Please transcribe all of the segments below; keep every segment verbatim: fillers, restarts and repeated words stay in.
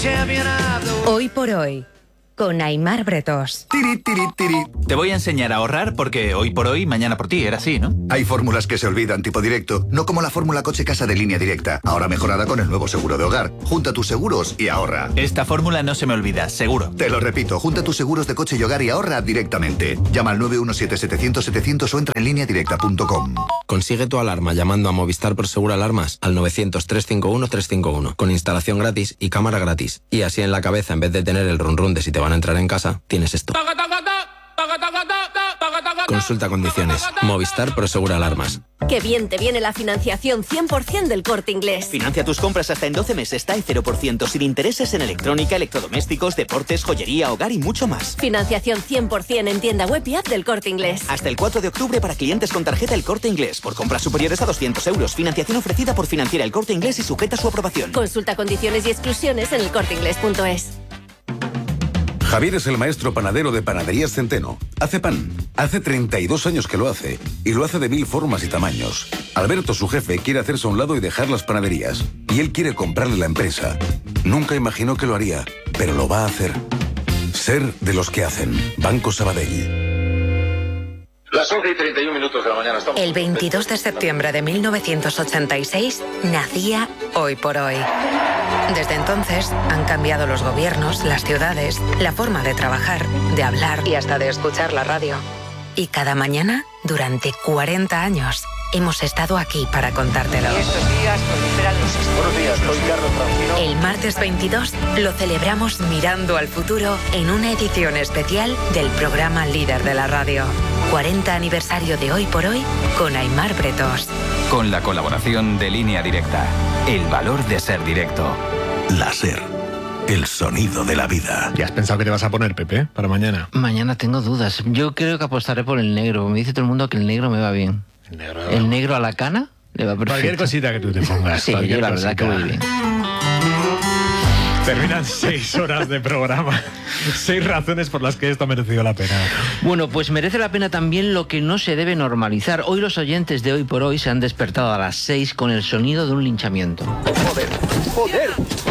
Hoy por hoy, con Aimar Bretós. Tiri, tiri, tiri. Te voy a enseñar a ahorrar porque hoy por hoy, mañana por ti, era así, ¿no? Hay fórmulas que se olvidan, tipo directo, no como la fórmula coche-casa de Línea Directa, ahora mejorada con el nuevo seguro de hogar. Junta tus seguros y ahorra. Esta fórmula no se me olvida, seguro. Te lo repito, junta tus seguros de coche y hogar y ahorra directamente. Llama al nueve uno siete, setecientos, setecientos o entra en línea directa punto com. Consigue tu alarma llamando a Movistar Prosegur Alarmas al novecientos, trescientos cincuenta y uno, trescientos cincuenta y uno, con instalación gratis y cámara gratis. Y así en la cabeza, en vez de tener el run run de si te van a entrar en casa, tienes esto. Consulta condiciones. Movistar Prosegur Alarmas. Qué bien te viene la financiación cien por ciento del Corte Inglés. Financia tus compras hasta en doce meses, T A E cero por ciento, sin intereses en electrónica, electrodomésticos, deportes, joyería, hogar y mucho más. Financiación cien por ciento en tienda web y app del Corte Inglés. Hasta el cuatro de octubre para clientes con tarjeta El Corte Inglés. Por compras superiores a doscientos euros. Financiación ofrecida por Financiera El Corte Inglés y sujeta a su aprobación. Consulta condiciones y exclusiones en el corte inglés punto es. Javier es el maestro panadero de Panaderías Centeno. Hace pan. Hace treinta y dos años que lo hace. Y lo hace de mil formas y tamaños. Alberto, su jefe, quiere hacerse a un lado y dejar las panaderías. Y él quiere comprarle la empresa. Nunca imaginó que lo haría, pero lo va a hacer. Ser de los que hacen. Banco Sabadell. Las once y treinta y un minutos de la mañana. Estamos... El veintidós de septiembre de mil novecientos ochenta y seis nacía Hoy por Hoy. Desde entonces han cambiado los gobiernos, las ciudades, la forma de trabajar, de hablar y hasta de escuchar la radio. Y cada mañana, durante cuarenta años, hemos estado aquí para contártelo. Y estos días proliferan los estudios. Buenos días, soy Carlos Francino. El martes veintidós lo celebramos mirando al futuro en una edición especial del programa líder de la radio. cuarenta aniversario de Hoy por Hoy con Aimar Bretós. Con la colaboración de Línea Directa. El valor de ser directo. La SER. El sonido de la vida. ¿Ya has pensado que te vas a poner, Pepe, para mañana? Mañana tengo dudas. Yo creo que apostaré por el negro. Me dice todo el mundo que el negro me va bien. El negro, el negro a la cana le va perfecto. Cualquier cosita que tú te pongas. Sí, yo la verdad que voy bien. Terminan seis horas de programa. Seis razones por las que esto ha merecido la pena. Bueno, pues merece la pena también lo que no se debe normalizar. Hoy los oyentes de Hoy por Hoy se han despertado a las seis con el sonido de un linchamiento. Joder, joder.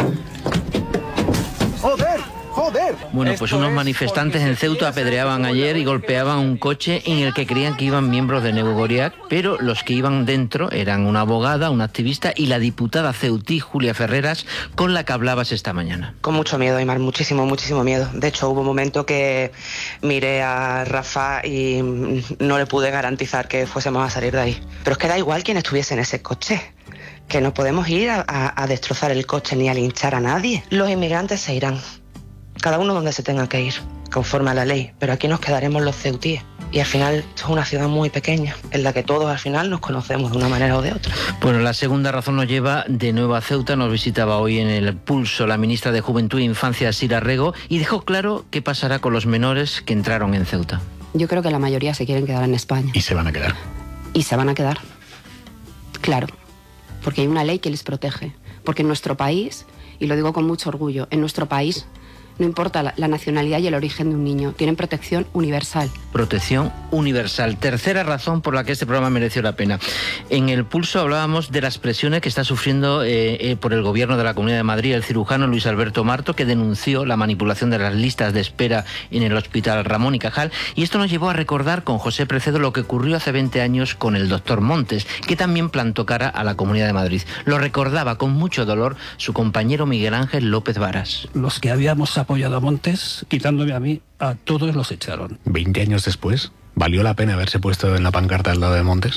Joder, joder. Bueno, pues unos manifestantes en Ceuta apedreaban ayer y golpeaban un coche en el que creían que iban miembros de Negu Goriac, pero los que iban dentro eran una abogada, una activista y la diputada ceutí Julia Ferreras, con la que hablabas esta mañana. Con mucho miedo, Aimar, muchísimo, muchísimo miedo. De hecho, hubo un momento que miré a Rafa y no le pude garantizar que fuésemos a salir de ahí. Pero es que da igual quién estuviese en ese coche. Que no podemos ir a, a, a destrozar el coche ni a linchar a nadie. Los inmigrantes se irán, cada uno donde se tenga que ir, conforme a la ley, pero aquí nos quedaremos los ceutíes. Y al final esto es una ciudad muy pequeña, en la que todos al final nos conocemos de una manera o de otra. Bueno, la segunda razón nos lleva de nuevo a Ceuta. Nos visitaba hoy en el Pulso la ministra de Juventud e Infancia, Sira Rego, y dejó claro qué pasará con los menores que entraron en Ceuta. Yo creo que la mayoría se quieren quedar en España. Y se van a quedar. Y se van a quedar, claro. Porque hay una ley que les protege. Porque en nuestro país, y lo digo con mucho orgullo, en nuestro país no importa la, la nacionalidad y el origen de un niño, tienen protección universal. Protección universal. Tercera razón por la que este programa mereció la pena. En el Pulso hablábamos de las presiones que está sufriendo eh, eh, por el gobierno de la Comunidad de Madrid el cirujano Luis Alberto Marto, que denunció la manipulación de las listas de espera en el Hospital Ramón y Cajal. Y esto nos llevó a recordar con José Precedo lo que ocurrió hace veinte años con el doctor Montes, que también plantó cara a la Comunidad de Madrid. Lo recordaba con mucho dolor su compañero Miguel Ángel López Varas. Los que habíamos apoyado a Montes, quitándome a mí, a todos los echaron. Veinte años después, ¿valió la pena haberse puesto en la pancarta al lado de Montes?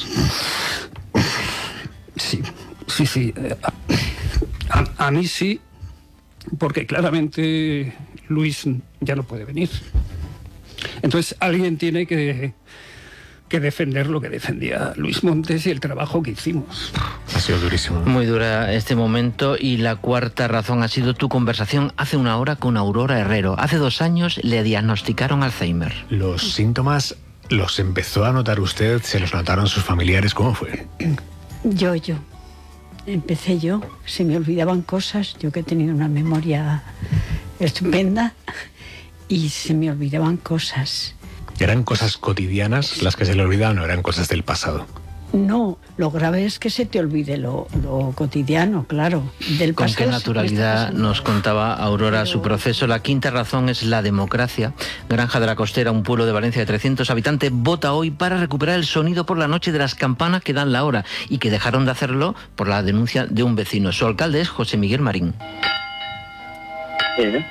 Sí, sí, sí. A, a, a mí sí, porque claramente Luis ya no puede venir. Entonces alguien tiene que, que defender lo que defendía Luis Montes y el trabajo que hicimos. Ha sido durísimo. Muy dura este momento. Y la cuarta razón ha sido tu conversación hace una hora con Aurora Herrero. Hace dos años le diagnosticaron Alzheimer. ¿Los síntomas los empezó a notar usted? ¿Se los notaron sus familiares? ¿Cómo fue? Yo, yo. Empecé yo. Se me olvidaban cosas. Yo que he tenido una memoria estupenda. Y se me olvidaban cosas. ¿Eran cosas cotidianas las que se le olvidaban o eran cosas del pasado? No, lo grave es que se te olvide lo, lo cotidiano, claro. Del Con qué pasado naturalidad nos contaba Aurora su proceso. La quinta razón es la democracia. Granja de la Costera, un pueblo de Valencia de trescientos habitantes, vota hoy para recuperar el sonido por la noche de las campanas que dan la hora y que dejaron de hacerlo por la denuncia de un vecino. Su alcalde es José Miguel Marín. ¿Eh?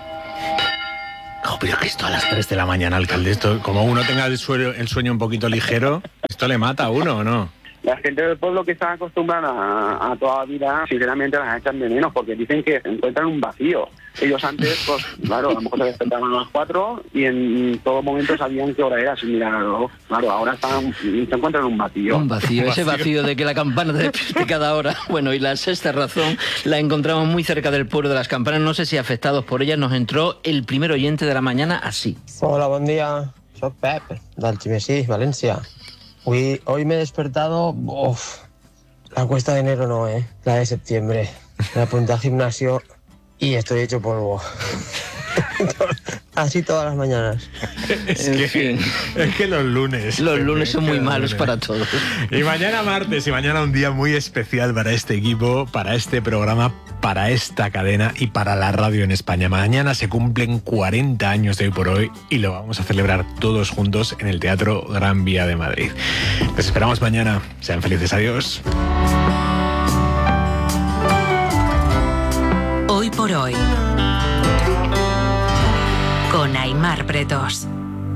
Oh, pero que esto a las tres de la mañana, alcalde, esto, como uno tenga el sueño, el sueño un poquito ligero, ¿esto le mata a uno o no? La gente del pueblo que está acostumbrada a, a toda la vida, sinceramente las echan de menos porque dicen que encuentran un vacío. Ellos antes, pues claro, a lo mejor se despertaban a las cuatro y en todo momento sabían qué hora era sin mirar al reloj. Claro, ahora están, se encuentran un vacío. Un vacío, ese vacío de que la campana te despierte cada hora. Bueno, y la sexta razón la encontramos muy cerca del pueblo de las campanas. No sé si afectados por ella nos entró el primer oyente de la mañana así. Hola, buen día. Soy Pep, d'Algemesí, Valencia. Hoy, hoy me he despertado, uf, la cuesta de enero no, ¿eh? La de septiembre. Me apunté al gimnasio y estoy hecho polvo. Así todas las mañanas. Es que, es que los lunes... Los lunes son muy malos lunes. para todos. Y mañana martes, y mañana un día muy especial para este equipo, para este programa, para esta cadena y para la radio en España. Mañana se cumplen cuarenta años de Hoy por Hoy y lo vamos a celebrar todos juntos en el Teatro Gran Vía de Madrid. Les esperamos mañana. Sean felices. Adiós. Hoy por Hoy, con Aimar Bretos.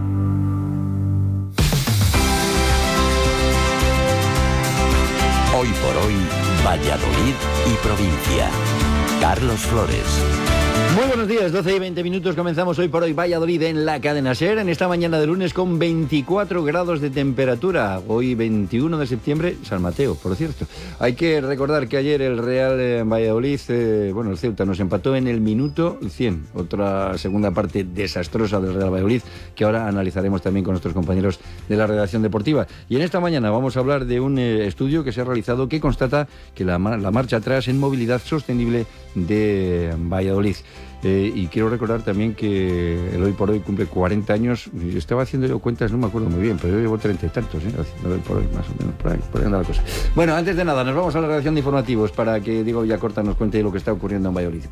Hoy por Hoy, Valladolid y provincia. Carlos Flores. Muy buenos días, doce y veinte minutos, comenzamos Hoy por Hoy Valladolid en la cadena SER, en esta mañana de lunes con veinticuatro grados de temperatura, hoy veintiuno de septiembre, San Mateo, por cierto. Hay que recordar que ayer el Real eh, Valladolid, eh, bueno, el Ceuta nos empató en el minuto cien, otra segunda parte desastrosa del Real Valladolid, que ahora analizaremos también con nuestros compañeros de la redacción deportiva. Y en esta mañana vamos a hablar de un eh, estudio que se ha realizado que constata que la, la marcha atrás en movilidad sostenible de Valladolid. Eh, y quiero recordar también que el Hoy por Hoy cumple cuarenta años. Yo estaba haciendo yo cuentas, no me acuerdo muy bien, pero yo llevo treinta y tantos, ¿eh? Haciendo el Hoy por Hoy, más o menos, por ahí, por ahí anda la cosa. Bueno, antes de nada, nos vamos a la redacción de informativos para que Diego Villacorta nos cuente lo que está ocurriendo en Valladolid.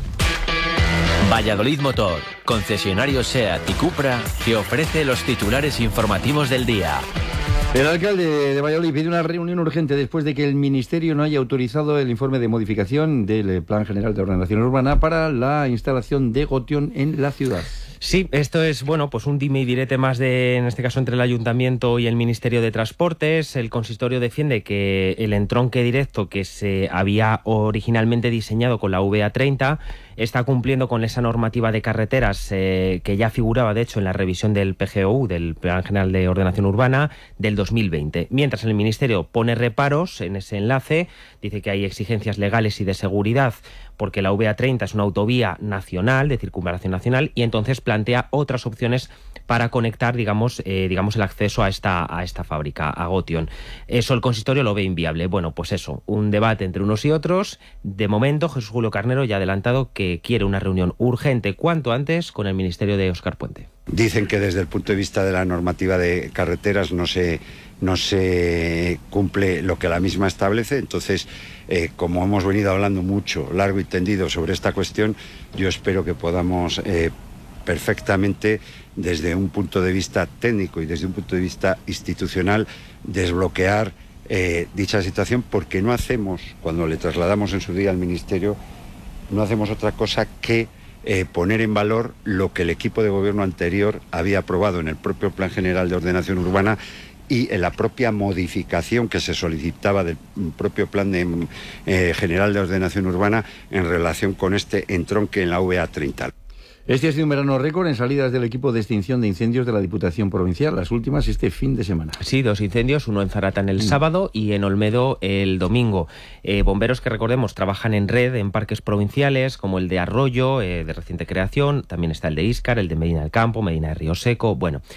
Valladolid Motor, concesionario SEAT y Cupra, que ofrece los titulares informativos del día. El alcalde de Valladolid pide una reunión urgente después de que el Ministerio no haya autorizado el informe de modificación del Plan General de Ordenación Urbana para la instalación de goteo en la ciudad. Sí, esto es, bueno, pues un dime y direte más de, en este caso, entre el Ayuntamiento y el Ministerio de Transportes. El consistorio defiende que el entronque directo que se había originalmente diseñado con la V A treinta está cumpliendo con esa normativa de carreteras eh, que ya figuraba, de hecho, en la revisión del P G O U, del Plan General de Ordenación Urbana, del dos mil veinte. Mientras el Ministerio pone reparos en ese enlace, dice que hay exigencias legales y de seguridad, porque la V A treinta es una autovía nacional, de circunvalación nacional, y entonces plantea otras opciones para conectar, digamos, eh, digamos el acceso a esta, a esta fábrica, a Gotion. Eso el consistorio lo ve inviable. Bueno, pues eso, un debate entre unos y otros. De momento, Jesús Julio Carnero ya ha adelantado que quiere una reunión urgente cuanto antes con el Ministerio de Óscar Puente. Dicen que desde el punto de vista de la normativa de carreteras no se, no se cumple lo que la misma establece, entonces, eh, como hemos venido hablando mucho, largo y tendido sobre esta cuestión, yo espero que podamos eh, perfectamente, desde un punto de vista técnico y desde un punto de vista institucional, desbloquear eh, dicha situación, porque no hacemos, cuando le trasladamos en su día al Ministerio, no hacemos otra cosa que eh, poner en valor lo que el equipo de gobierno anterior había aprobado en el propio Plan General de Ordenación Urbana y en la propia modificación que se solicitaba del propio Plan de, eh, General de Ordenación Urbana en relación con este entronque en la V A treinta. Este ha sido un verano récord en salidas del equipo de extinción de incendios de la Diputación Provincial, las últimas este fin de semana. Sí, dos incendios, uno en Zarata el mm. sábado y en Olmedo el domingo. Eh, bomberos que, recordemos, trabajan en red en parques provinciales como el de Arroyo, eh, de reciente creación, también está el de Íscar, el de Medina del Campo, Medina de Río Seco, bueno...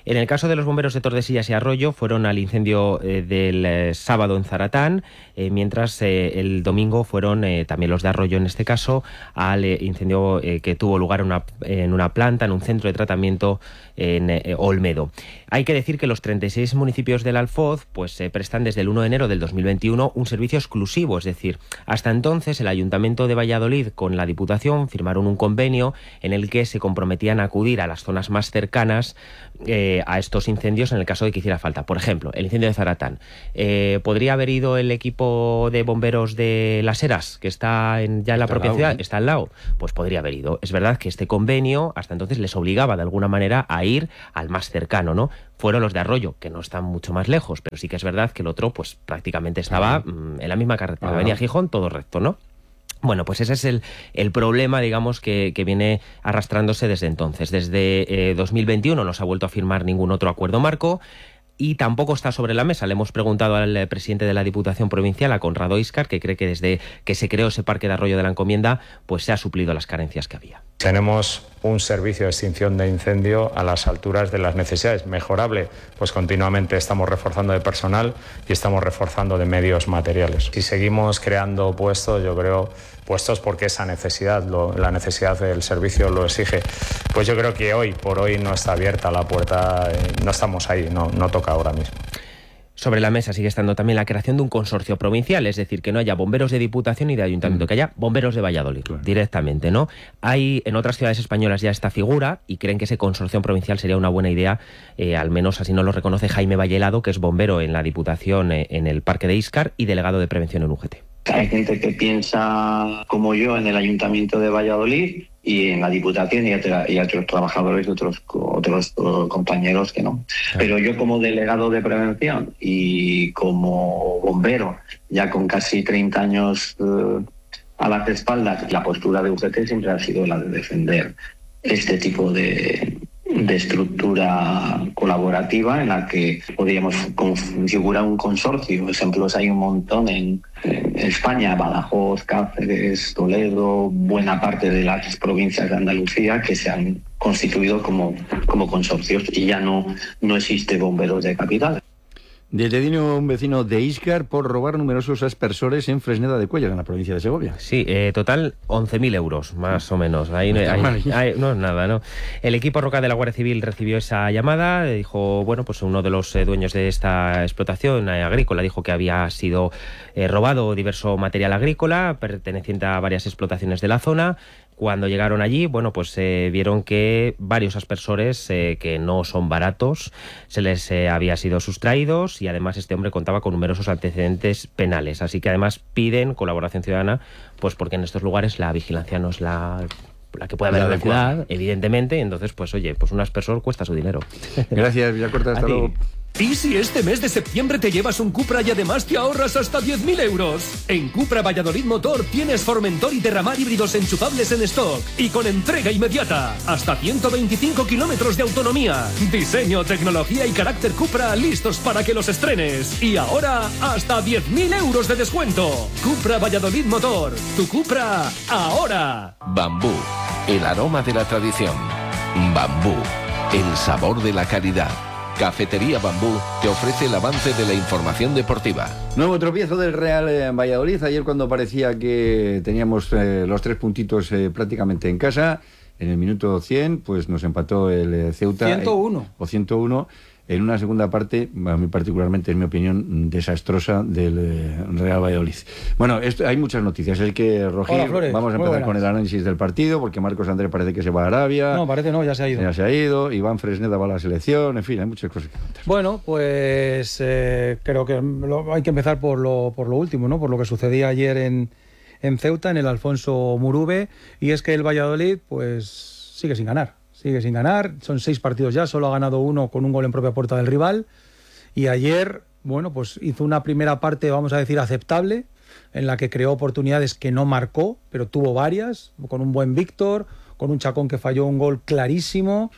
En el caso de los bomberos de Tordesillas y Arroyo, fueron al incendio eh, del eh, sábado en Zaratán, eh, mientras eh, el domingo fueron eh, también los de Arroyo, en este caso, al eh, incendio eh, que tuvo lugar en una, en una planta, en un centro de tratamiento en eh, Olmedo. Hay que decir que los treinta y seis municipios del Alfoz pues eh, prestan desde el uno de enero del dos mil veintiuno un servicio exclusivo, es decir, hasta entonces el Ayuntamiento de Valladolid con la Diputación firmaron un convenio en el que se comprometían a acudir a las zonas más cercanas eh, a estos incendios en el caso de que hiciera falta. Por ejemplo, el incendio de Zaratán. Eh, ¿Podría haber ido el equipo de bomberos de Las Heras, que está en, ya en la está propia lado, ciudad? ¿Eh? Está al lado. Pues podría haber ido. Es verdad que este convenio hasta entonces les obligaba de alguna manera a ir al más cercano, ¿no? Fueron los de Arroyo, que no están mucho más lejos, pero sí que es verdad que el otro pues prácticamente estaba mmm, en la misma carretera. Venía Gijón, todo recto, ¿no? Bueno, pues ese es el, el problema, digamos, que, que viene arrastrándose desde entonces. Desde eh, dos mil veintiuno no se ha vuelto a firmar ningún otro acuerdo marco y tampoco está sobre la mesa. Le hemos preguntado al presidente de la Diputación Provincial, a Conrado Íscar, que cree que desde que se creó ese parque de Arroyo de la Encomienda, pues se ha suplido las carencias que había. Tenemos un servicio de extinción de incendio a las alturas de las necesidades. Mejorable, pues continuamente estamos reforzando de personal y estamos reforzando de medios materiales. Si seguimos creando puestos, yo creo, puestos porque esa necesidad, lo, la necesidad del servicio lo exige, pues yo creo que hoy por hoy no está abierta la puerta, eh, no estamos ahí, no, no toca ahora mismo. Sobre la mesa sigue estando también la creación de un consorcio provincial, es decir, que no haya bomberos de Diputación y de Ayuntamiento, mm. que haya bomberos de Valladolid, claro, directamente, ¿no? Hay en otras ciudades españolas ya esta figura y creen que ese consorcio provincial sería una buena idea, eh, al menos así nos lo reconoce Jaime Vallelado, que es bombero en la Diputación eh, en el Parque de Íscar y delegado de prevención en U G T. Hay gente que piensa como yo en el Ayuntamiento de Valladolid y en la Diputación y, otra, y otros trabajadores y otros, otros compañeros que no. Pero yo como delegado de prevención y como bombero, ya con casi treinta años eh, a las espaldas, la postura de U G T siempre ha sido la de defender este tipo de... de estructura colaborativa en la que podríamos configurar un consorcio. Ejemplos hay un montón en, en España, Badajoz, Cáceres, Toledo, buena parte de las provincias de Andalucía que se han constituido como, como consorcios y ya no, no existe bomberos de capital. Detenido un vecino de Íscar por robar numerosos aspersores en Fresneda de Cuéllar, en la provincia de Segovia. Sí, eh, total once mil euros, más o menos. Ahí no, ahí, ahí, no es nada, ¿no? El equipo Roca de la Guardia Civil recibió esa llamada, dijo, bueno, pues uno de los eh, dueños de esta explotación eh, agrícola dijo que había sido eh, robado diverso material agrícola perteneciente a varias explotaciones de la zona. Cuando llegaron allí, bueno, pues eh, vieron que varios aspersores eh, que no son baratos se les eh, había sido sustraídos y además este hombre contaba con numerosos antecedentes penales. Así que además piden colaboración ciudadana, pues porque en estos lugares la vigilancia no es la... la que puede haber en la ciudad, evidentemente, entonces, pues oye, pues un aspersor cuesta su dinero. Gracias, Villacorta, hasta luego. ¿Y si este mes de septiembre te llevas un Cupra y además te ahorras hasta diez mil euros? En Cupra Valladolid Motor tienes Formentor y Derramar híbridos enchufables en stock y con entrega inmediata. Hasta ciento veinticinco kilómetros de autonomía. Diseño, tecnología y carácter Cupra listos para que los estrenes. Y ahora, hasta diez mil euros de descuento. Cupra Valladolid Motor. Tu Cupra, ahora. Bambú, el aroma de la tradición. Bambú, el sabor de la calidad. Cafetería Bambú te ofrece el avance de la información deportiva. Nuevo tropiezo del Real en Valladolid. Ayer, cuando parecía que teníamos eh, los tres puntitos eh, prácticamente en casa, en el minuto cien, pues nos empató el eh, Ceuta. ciento uno. Eh, o ciento uno. En una segunda parte, a mí particularmente, en mi opinión, desastrosa del eh, Real Valladolid. Bueno, esto, hay muchas noticias. El que Roger, Hola, vamos a empezar con el análisis del partido, porque Marcos Andrés parece que se va a Arabia. No, parece no, ya se ha ido. Ya se ha ido. Iván Fresneda va a la selección. En fin, hay muchas cosas que contar. Bueno, pues eh, creo que lo, hay que empezar por lo, por lo último, ¿no? Por lo que sucedía ayer en, en Ceuta, en el Alfonso Murube, y es que el Valladolid, pues, sigue sin ganar. Sigue sin ganar, son seis partidos ya, solo ha ganado uno con un gol en propia puerta del rival. Y ayer, bueno, pues hizo una primera parte, vamos a decir, aceptable, en la que creó oportunidades que no marcó, pero tuvo varias, con un buen Víctor, con un Chacón que falló un gol clarísimo.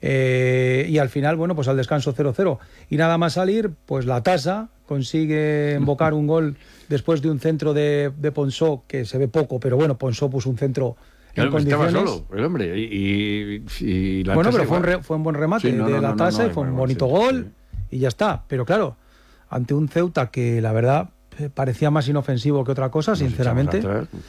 Eh, y al final, bueno, pues al descanso cero cero. Y nada más salir, pues la Tasa consigue embocar un gol después de un centro de, de Ponsó, que se ve poco, pero bueno, Ponsó puso un centro Claro, condiciones... estaba solo el hombre. Y, y, y la bueno, pero fue igual. un, re, fue un buen remate sí, no, de no, la no, tasa no, no, y fue un no, bonito sí, gol sí. y ya está. Pero claro, ante un Ceuta que la verdad parecía más inofensivo que otra cosa, Nos sinceramente.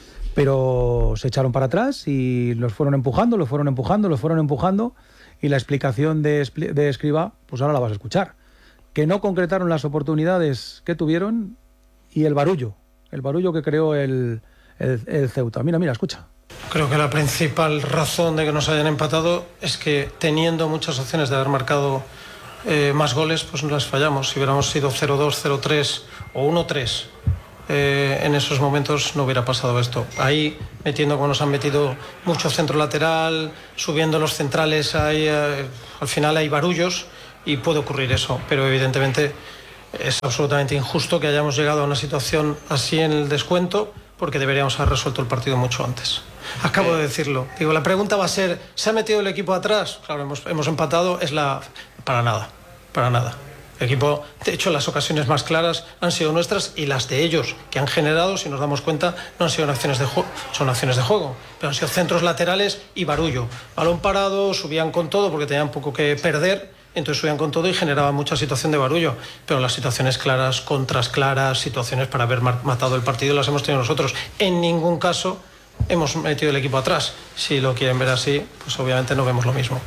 Pero se echaron para atrás y los fueron empujando, los fueron empujando, los fueron empujando. Y la explicación de, de Escribá, pues ahora la vas a escuchar. Que no concretaron las oportunidades que tuvieron y el barullo. El barullo que creó el, el, el Ceuta. Mira, mira, escucha. Creo que la principal razón de que nos hayan empatado es que teniendo muchas opciones de haber marcado eh, más goles, pues no las fallamos. Si hubiéramos sido cero dos, cero tres o uno tres, eh, en esos momentos no hubiera pasado esto. Ahí, metiendo como nos han metido mucho centro lateral, subiendo los centrales, hay, eh, al final hay barullos y puede ocurrir eso. Pero evidentemente es absolutamente injusto que hayamos llegado a una situación así en el descuento, porque deberíamos haber resuelto el partido mucho antes. Acabo de decirlo. Digo, la pregunta va a ser, ¿se ha metido el equipo atrás? Claro, hemos, hemos empatado, es la... Para nada, para nada. El equipo, de hecho, las ocasiones más claras han sido nuestras y las de ellos, que han generado, si nos damos cuenta, no han sido acciones de juego, son acciones de juego, pero han sido centros laterales y barullo. Balón parado, subían con todo porque tenían poco que perder, entonces subían con todo y generaban mucha situación de barullo. Pero las situaciones claras, contras claras, situaciones para haber matado el partido las hemos tenido nosotros. En ningún caso hemos metido el equipo atrás. Si lo quieren ver así, pues obviamente no vemos lo mismo.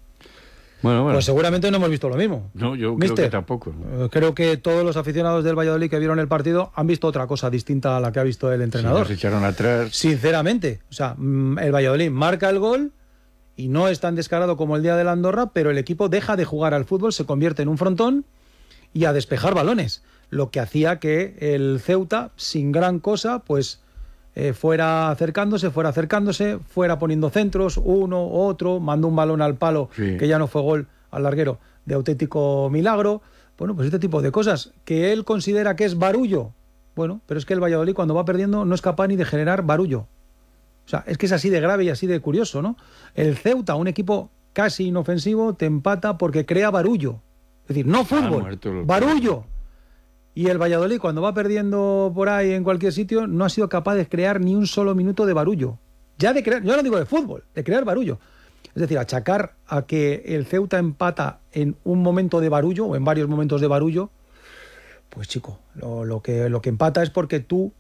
Bueno, bueno. Pues seguramente no hemos visto lo mismo. No, yo ¿Viste? creo que tampoco. ¿no? Creo que todos los aficionados del Valladolid que vieron el partido han visto otra cosa distinta a la que ha visto el entrenador. Sí, nos echaron atrás. Sinceramente. O sea, el Valladolid marca el gol y no es tan descarado como el día de la Andorra, pero el equipo deja de jugar al fútbol, se convierte en un frontón y a despejar balones. Lo que hacía que el Ceuta, sin gran cosa, pues... Eh, fuera acercándose, fuera acercándose, fuera poniendo centros, uno, otro, mandó un balón al palo, sí. que ya no fue gol al larguero, de auténtico milagro. Bueno, pues este tipo de cosas, que él considera que es barullo. Bueno, pero es que el Valladolid cuando va perdiendo no es capaz ni de generar barullo. O sea, es que es así de grave y así de curioso, ¿no? El Ceuta, un equipo casi inofensivo, te empata porque crea barullo. Es decir, no fútbol, ah, barullo. Y el Valladolid, cuando va perdiendo por ahí en cualquier sitio, no ha sido capaz de crear ni un solo minuto de barullo. Ya de crear, yo no digo de fútbol, de crear barullo. Es decir, achacar a que el Ceuta empata en un momento de barullo, o en varios momentos de barullo, pues chico, lo, lo, que, lo que empata es porque tú,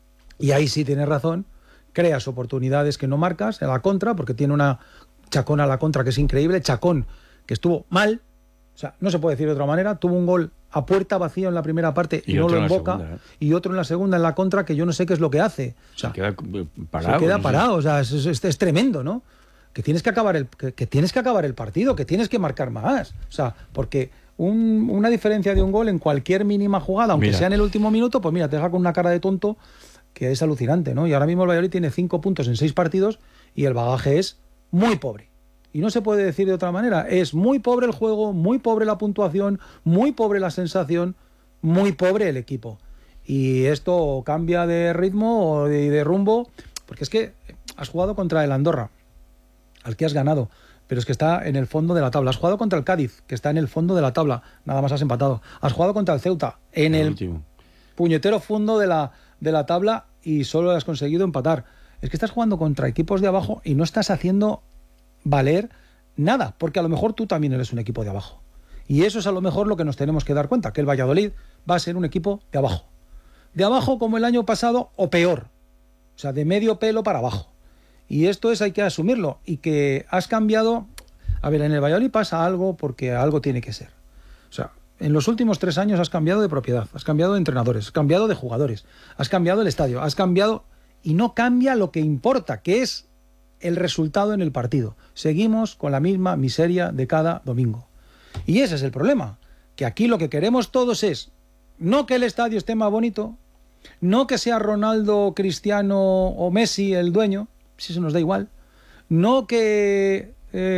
y ahí sí tienes razón, creas oportunidades que no marcas, en la contra, porque tiene una Chacón a la contra que es increíble, Chacón que estuvo mal, o sea, no se puede decir de otra manera, tuvo un gol a puerta vacía en la primera parte y, y no lo invoca, segunda, ¿eh? Y otro en la segunda en la contra que yo no sé qué es lo que hace. O sea, se queda parado. Se queda no parado, sé. o sea, es, es, es tremendo, ¿no? Que tienes que acabar el que, que tienes que acabar el partido, que tienes que marcar más. O sea, porque un, una diferencia de un gol en cualquier mínima jugada, aunque mira. sea en el último minuto, pues mira, te deja con una cara de tonto que es alucinante, ¿no? Y ahora mismo el Valladolid tiene cinco puntos en seis partidos y el bagaje es muy pobre. Y no se puede decir de otra manera. Es muy pobre el juego, muy pobre la puntuación, muy pobre la sensación, muy pobre el equipo. Y esto cambia de ritmo o de, de rumbo, porque es que has jugado contra el Andorra, al que has ganado, pero es que está en el fondo de la tabla. Has jugado contra el Cádiz, que está en el fondo de la tabla, nada más has empatado. Has jugado contra el Ceuta, en el, el último. puñetero fondo de la, de la tabla y solo has conseguido empatar. Es que estás jugando contra equipos de abajo y no estás haciendo valer nada, porque a lo mejor tú también eres un equipo de abajo. Y eso es a lo mejor lo que nos tenemos que dar cuenta, que el Valladolid va a ser un equipo de abajo. De abajo como el año pasado o peor. O sea, de medio pelo para abajo. Y esto es, hay que asumirlo. Y que has cambiado... A ver, en el Valladolid pasa algo porque algo tiene que ser. O sea, en los últimos tres años has cambiado de propiedad, has cambiado de entrenadores, has cambiado de jugadores, has cambiado el estadio, has cambiado... Y no cambia lo que importa, que es el resultado en el partido. Seguimos con la misma miseria de cada domingo. Y ese es el problema, que aquí lo que queremos todos es no que el estadio esté más bonito, no que sea Ronaldo, Cristiano o Messi el dueño, si eso nos da igual, no que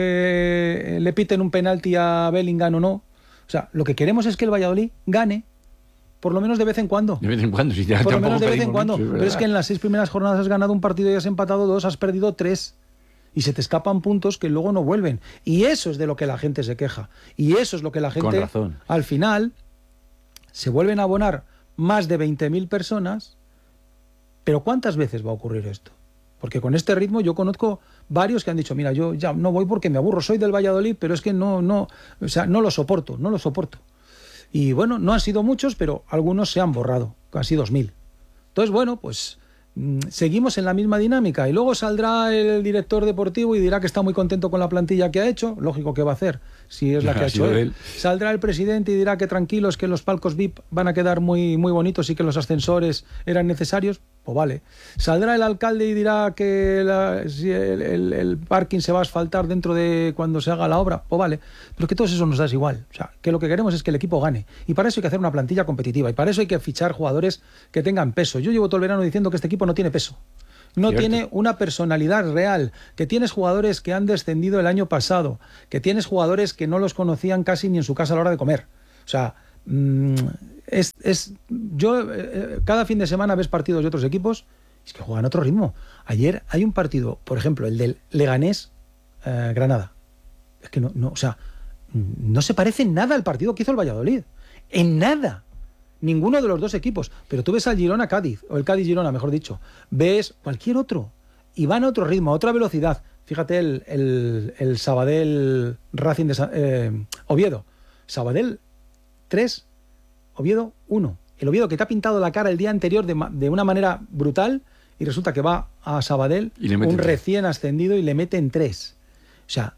eh, le piten un penalti a Bellingham o no. O sea, lo que queremos es que el Valladolid gane, por lo menos de vez en cuando. De vez en cuando, si ya Por lo menos de vez en pedimos, cuando. sí, es Pero es que en las seis primeras jornadas has ganado un partido y has empatado dos, has perdido tres. Y se te escapan puntos que luego no vuelven. Y eso es de lo que la gente se queja. Y eso es lo que la gente, Con razón. al final, se vuelven a abonar más de veinte mil personas. Pero ¿cuántas veces va a ocurrir esto? Porque con este ritmo yo conozco varios que han dicho, mira, yo ya no voy porque me aburro, soy del Valladolid, pero es que no, no, o sea, no lo soporto, no lo soporto. Y bueno, no han sido muchos, pero algunos se han borrado, casi dos mil. Entonces, bueno, pues mmm, seguimos en la misma dinámica y luego saldrá el director deportivo y dirá que está muy contento con la plantilla que ha hecho, lógico que va a hacer, si es la que ha hecho él. él. Saldrá el presidente y dirá que tranquilos, que los palcos V I P van a quedar muy, muy bonitos y que los ascensores eran necesarios, pues vale. Saldrá el alcalde y dirá que la, si el, el, el parking se va a asfaltar dentro de cuando se haga la obra, pues vale. Pero que todo eso nos da igual. O sea, que lo que queremos es que el equipo gane. Y para eso hay que hacer una plantilla competitiva. Y para eso hay que fichar jugadores que tengan peso. Yo llevo todo el verano diciendo que este equipo no tiene peso. No Cierto. Tiene una personalidad real, que tienes jugadores que han descendido el año pasado, que tienes jugadores que no los conocían casi ni en su casa a la hora de comer. O sea, mmm, es, es yo eh, cada fin de semana ves partidos de otros equipos, es que juegan a otro ritmo. Ayer hay un partido, por ejemplo, el del Leganés eh, Granada. Es que no, no, o sea, no se parece en nada al partido que hizo el Valladolid. En nada. Ninguno de los dos equipos. Pero tú ves al Girona Cádiz, o el Cádiz Girona, mejor dicho. Ves cualquier otro. Y van a otro ritmo, a otra velocidad. Fíjate el, el, el Sabadell Racing de eh, Oviedo. Sabadell tres, Oviedo uno. El Oviedo que te ha pintado la cara el día anterior de, de una manera brutal y resulta que va a Sabadell, un recién ascendido, y le mete en tres. O sea,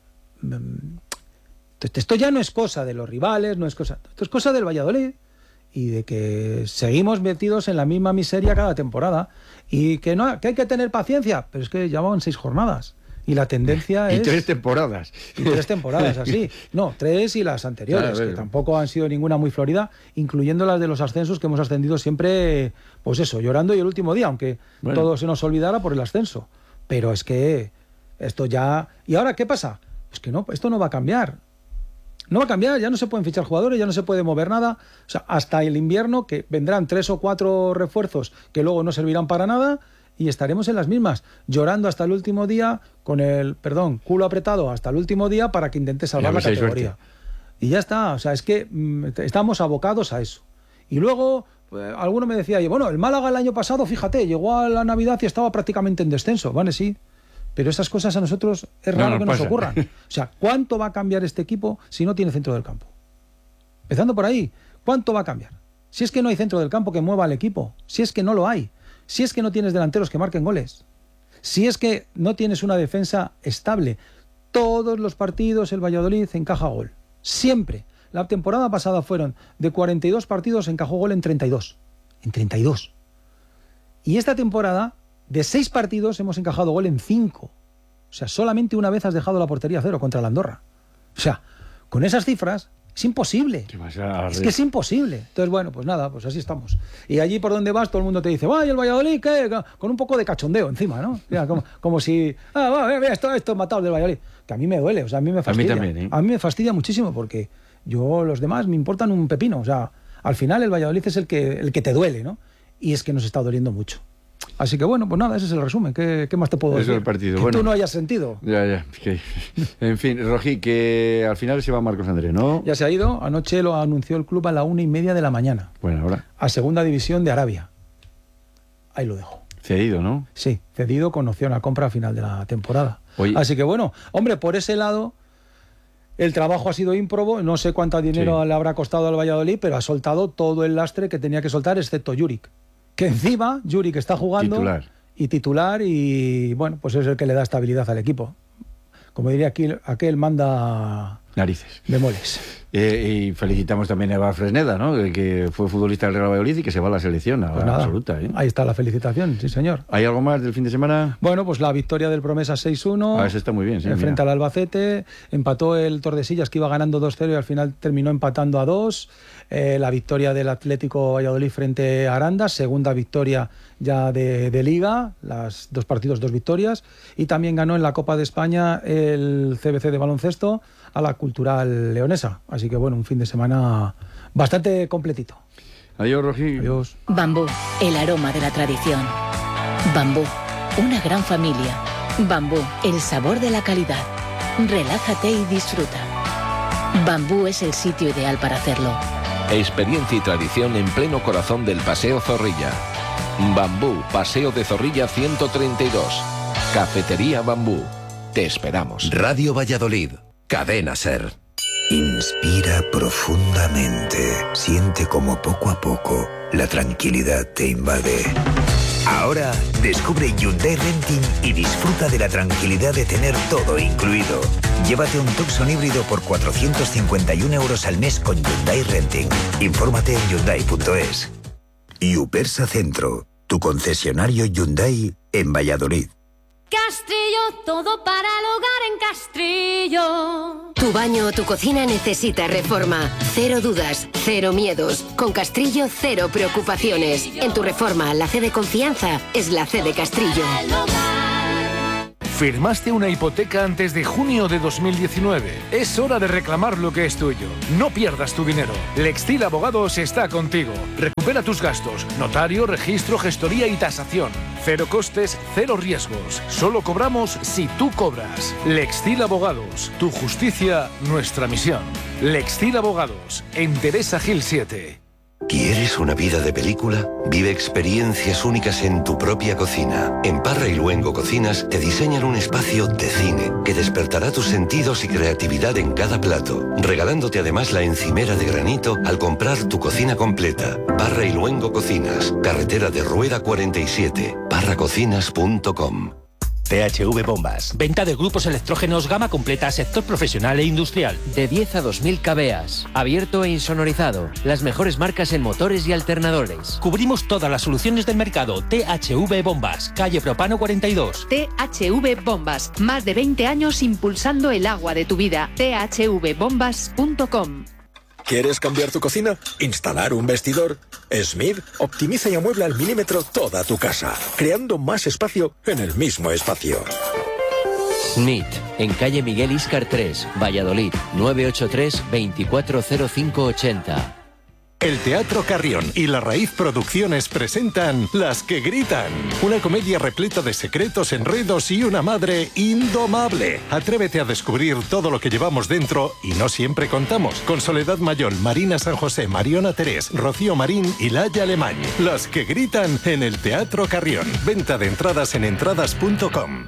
esto ya no es cosa de los rivales, no es cosa, esto es cosa del Valladolid y de que seguimos metidos en la misma miseria cada temporada y que no que hay que tener paciencia, pero es que ya van seis jornadas. Y la tendencia es... Y tres temporadas. Y tres temporadas, así. No, tres y las anteriores, claro, que tampoco han sido ninguna muy florida, incluyendo las de los ascensos, que hemos ascendido siempre, pues eso, llorando y el último día, aunque bueno. todo se nos olvidara por el ascenso. Pero es que esto ya... ¿Y ahora qué pasa? Pues que no, esto no va a cambiar. No va a cambiar, ya no se pueden fichar jugadores, ya no se puede mover nada. O sea, hasta el invierno, que vendrán tres o cuatro refuerzos que luego no servirán para nada, y estaremos en las mismas, llorando hasta el último día, con el, perdón, culo apretado hasta el último día para que intente salvar la categoría. Y ya está, o sea, es que mmm, estamos abocados a eso. Y luego, pues, alguno me decía, bueno, el Málaga el año pasado, fíjate, llegó a la Navidad y estaba prácticamente en descenso, vale, sí, pero esas cosas a nosotros es raro no nos que nos pasa. ocurran. O sea, ¿cuánto va a cambiar este equipo si no tiene centro del campo? Empezando por ahí, ¿cuánto va a cambiar? Si es que no hay centro del campo que mueva al equipo, si es que no lo hay. Si es que no tienes delanteros que marquen goles, si es que no tienes una defensa estable, todos los partidos el Valladolid encaja gol. Siempre. La temporada pasada fueron de cuarenta y dos partidos, encajó gol en treinta y dos. En treinta y dos. Y esta temporada, de seis partidos, hemos encajado gol en cinco. O sea, solamente una vez has dejado la portería a cero contra la Andorra. O sea, con esas cifras... Es imposible. Es que es imposible. Entonces, bueno, pues nada, pues así estamos. Y allí por donde vas, todo el mundo te dice, ¡vaya, el Valladolid! ¿Qué? Con un poco de cachondeo encima, ¿no? Mira, como, como si, ah, va, mira, esto, esto es matado del Valladolid. Que a mí me duele, o sea, a mí me fastidia. A mí también, ¿eh? A mí me fastidia muchísimo porque yo, los demás, me importan un pepino. O sea, al final el Valladolid es el que, el que te duele, ¿no? Y es que nos está doliendo mucho. Así que bueno, pues nada, ese es el resumen. ¿Qué, qué más te puedo decir? Eso es el partido. Que bueno, tú no hayas sentido. Ya, ya. Okay. En fin, Rojí, que al final se va Marcos André, ¿no? Ya se ha ido. Anoche lo anunció el club a la una y media de la mañana. Bueno, ahora. A segunda división de Arabia. Ahí lo dejo. Cedido, ¿no? Sí, cedido con opción a compra a final de la temporada. Oye. Así que bueno, hombre, por ese lado... El trabajo ha sido ímprobo, no sé cuánto dinero sí. le habrá costado al Valladolid, pero ha soltado todo el lastre que tenía que soltar, excepto Juric. Que encima, Juric está jugando... Titular. Y titular, y bueno, pues es el que le da estabilidad al equipo. Como diría aquí, aquel manda... Narices. Bemoles. Eh, y felicitamos también a Eva Fresneda, ¿no? Que fue futbolista del Real Valladolid y que se va a la selección, a pues la nada, absoluta. ¿eh? Ahí está la felicitación, sí señor. ¿Hay algo más del fin de semana? Bueno, pues la victoria del Promesa seis uno. Ah, eso está muy bien, sí. Frente al Albacete. Empató el Tordesillas, que iba ganando dos cero y al final terminó empatando a dos. Eh, la victoria del Atlético Valladolid frente a Aranda. Segunda victoria ya de, de Liga. Las dos partidos, dos victorias. Y también ganó en la Copa de España el C B C de baloncesto a la Cultural Leonesa. Así que bueno, un fin de semana bastante completito. Adiós, Rojí. Adiós. Bambú, el aroma de la tradición. Bambú, una gran familia. Bambú, el sabor de la calidad. Relájate y disfruta. Bambú es el sitio ideal para hacerlo. Experiencia y tradición en pleno corazón del Paseo Zorrilla. Bambú, Paseo de Zorrilla ciento treinta y dos. Cafetería Bambú. Te esperamos. Radio Valladolid. Cadena SER. Inspira profundamente. Siente como poco a poco la tranquilidad te invade. Ahora descubre Hyundai Renting y disfruta de la tranquilidad de tener todo incluido. Llévate un Tucson híbrido por cuatrocientos cincuenta y un euros al mes con Hyundai Renting. Infórmate en hyundai punto es. Yupersa Centro, tu concesionario Hyundai en Valladolid. Castrillo, todo para el hogar en Castrillo. Tu baño o tu cocina necesita reforma. Cero dudas, cero miedos. Con Castrillo, cero preocupaciones. En tu reforma, la C de confianza es la C de Castrillo. ¿Firmaste una hipoteca antes de junio de dos mil diecinueve? Es hora de reclamar lo que es tuyo. No pierdas tu dinero. Lextil Abogados está contigo. Recupera tus gastos. Notario, registro, gestoría y tasación. Cero costes, cero riesgos. Solo cobramos si tú cobras. Lextil Abogados. Tu justicia, nuestra misión. Lextil Abogados. En Teresa Gil siete. ¿Quieres una vida de película? Vive experiencias únicas en tu propia cocina. En Parra y Luengo Cocinas te diseñan un espacio de cine que despertará tus sentidos y creatividad en cada plato, regalándote además la encimera de granito al comprar tu cocina completa. Parra y Luengo Cocinas, carretera de Rueda cuarenta y siete, parra cocinas punto com. T H V Bombas. Venta de grupos electrógenos gama completa, sector profesional e industrial. De diez a dos mil kVA. Abierto e insonorizado. Las mejores marcas en motores y alternadores. Cubrimos todas las soluciones del mercado. T H V Bombas. Calle Propano cuarenta y dos. T H V Bombas. Más de veinte años impulsando el agua de tu vida. T H V bombas punto com. ¿Quieres cambiar tu cocina? ¿Instalar un vestidor? Smith optimiza y amuebla al milímetro toda tu casa, creando más espacio en el mismo espacio. Smith, en calle Miguel Íscar tres, Valladolid, nueve ocho tres, veinticuatro cero cinco ochenta. El Teatro Carrión y La Raíz Producciones presentan Las que Gritan, una comedia repleta de secretos, enredos y una madre indomable. Atrévete a descubrir todo lo que llevamos dentro y no siempre contamos. Con Soledad Mayol, Marina San José, Mariona Terés, Rocío Marín y Laia Alemán. Las que Gritan en el Teatro Carrión. Venta de entradas en entradas punto com.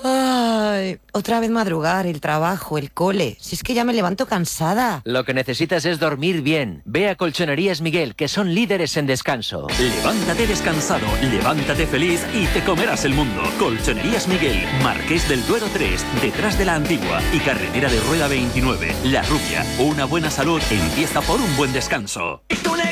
Ay, otra vez madrugar, el trabajo, el cole. Si es que ya me levanto cansada. Lo que necesitas es dormir bien. Ve a Colchonerías Miguel, que son líderes en descanso. Levántate descansado, levántate feliz y te comerás el mundo. Colchonerías Miguel, Marqués del Duero tres, detrás de la Antigua y carretera de Rueda veintinueve. La Rubia, una buena salud empieza por un buen descanso.